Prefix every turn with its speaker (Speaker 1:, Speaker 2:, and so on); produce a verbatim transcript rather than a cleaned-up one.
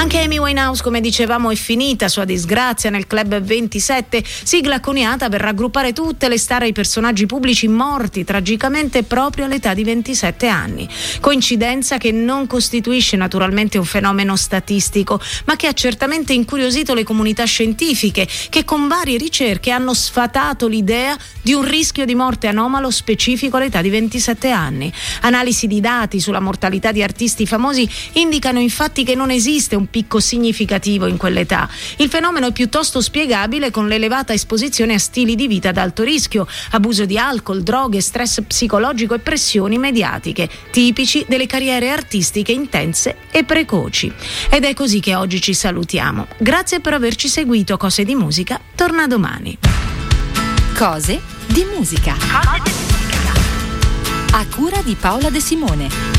Speaker 1: Anche Amy Winehouse, come dicevamo, è finita sua disgrazia nel Club ventisette, sigla coniata per raggruppare tutte le star e i personaggi pubblici morti tragicamente proprio all'età di ventisette anni. Coincidenza che non costituisce naturalmente un fenomeno statistico, ma che ha certamente incuriosito le comunità scientifiche, che con varie ricerche hanno sfatato l'idea di un rischio di morte anomalo specifico all'età di ventisette anni. Analisi di dati sulla mortalità di artisti famosi indicano infatti che non esiste un picco significativo in quell'età. Il fenomeno è piuttosto spiegabile con l'elevata esposizione a stili di vita ad alto rischio, abuso di alcol, droghe, stress psicologico e pressioni mediatiche, tipici delle carriere artistiche intense e precoci. Ed è così che oggi ci salutiamo. Grazie per averci seguito. Cose di musica torna domani.
Speaker 2: Cose di musica. Cose di musica. A cura di Paola De Simone.